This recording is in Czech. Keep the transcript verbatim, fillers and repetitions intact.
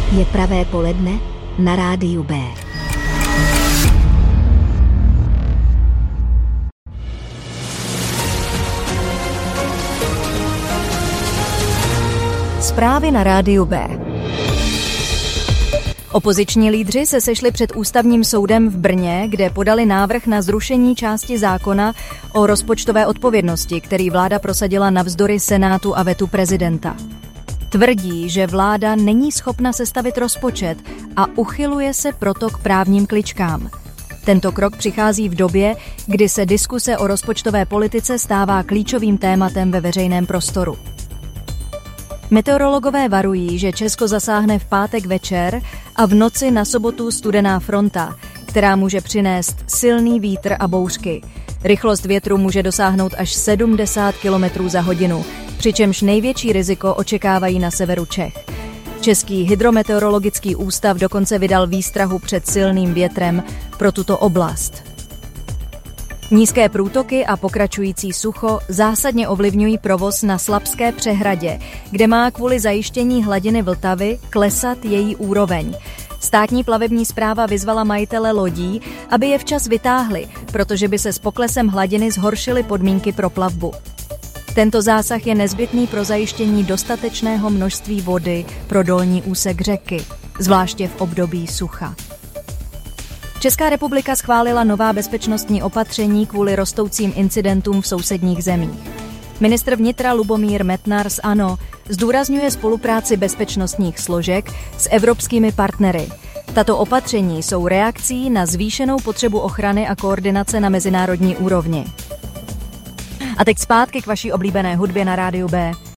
Je pravé poledne na rádiu B. Zprávy na rádiu B. Opoziční lídři se sešli před ústavním soudem v Brně, kde podali návrh na zrušení části zákona o rozpočtové odpovědnosti, který vláda prosadila navzdory Senátu a vetu prezidenta. Tvrdí, že vláda není schopna sestavit rozpočet a uchyluje se proto k právním kličkám. Tento krok přichází v době, kdy se diskuse o rozpočtové politice stává klíčovým tématem ve veřejném prostoru. Meteorologové varují, že Česko zasáhne v pátek večer a v noci na sobotu studená fronta, která může přinést silný vítr a bouřky. Rychlost větru může dosáhnout až sedmdesát kilometrů za hodinu, přičemž největší riziko očekávají na severu Čech. Český hydrometeorologický ústav dokonce vydal výstrahu před silným větrem pro tuto oblast. Nízké průtoky a pokračující sucho zásadně ovlivňují provoz na Slapské přehradě, kde má kvůli zajištění hladiny Vltavy klesat její úroveň. Státní plavební správa vyzvala majitele lodí, aby je včas vytáhli, protože by se s poklesem hladiny zhoršily podmínky pro plavbu. Tento zásah je nezbytný pro zajištění dostatečného množství vody pro dolní úsek řeky, zvláště v období sucha. Česká republika schválila nová bezpečnostní opatření kvůli rostoucím incidentům v sousedních zemích. Ministr vnitra Lubomír Metnar z ANO zdůrazňuje spolupráci bezpečnostních složek s evropskými partnery. Tato opatření jsou reakcí na zvýšenou potřebu ochrany a koordinace na mezinárodní úrovni. A teď zpátky k vaší oblíbené hudbě na rádiu B.